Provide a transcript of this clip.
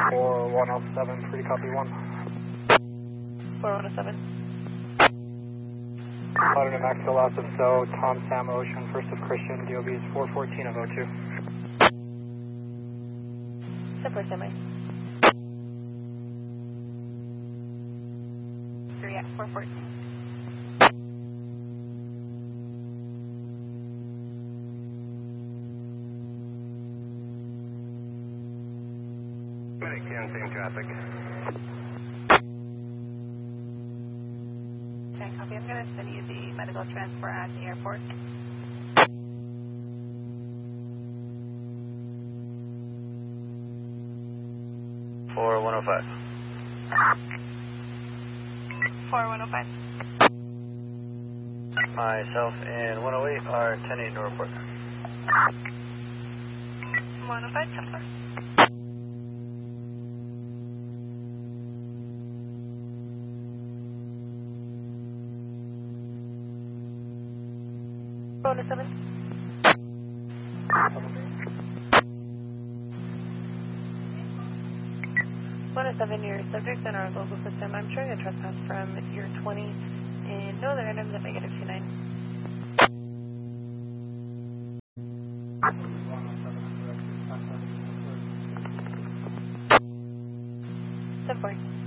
4107, free copy 1. 4107. Cloud and Maxwell last of So, Tom Sam Ocean, first of Christian, DOB is 414 of 02. 10-4 semi. 3 at 414. Medic 10, same traffic. Okay, copy. I'm going to send you the medical transfer at the airport. For 105. 4105. Myself and 108 are 10-8 to report. 105, 10-4. Bonus 7. 107, your subjects in our local system. I'm showing a trespass from your 20 and no other items at negative 29. 10-4.